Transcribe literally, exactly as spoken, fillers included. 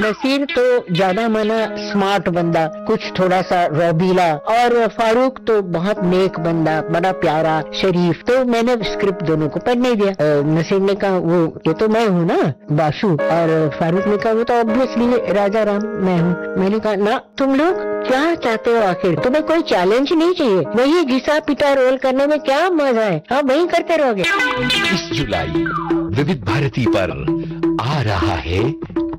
नसीर तो जाना माना स्मार्ट बंदा, कुछ थोड़ा सा रौबीला, और फारूक तो बहुत नेक बंदा, बड़ा प्यारा शरीफ। तो मैंने स्क्रिप्ट दोनों को पढ़ने दिया। नसीर ने कहा वो ये तो मैं हूँ ना बासु, और फारूक ने कहा वो तो ऑब्वियसली राजा राम मैं हूँ। मैंने कहा ना, तुम लोग क्या चाहते हो आखिर? तुम्हें कोई चैलेंज नहीं चाहिए? वही घिसा पिटा रोल करने में क्या मजा है? हाँ वही करते रहोगे। इस जुलाई विविध भारती पर आ रहा है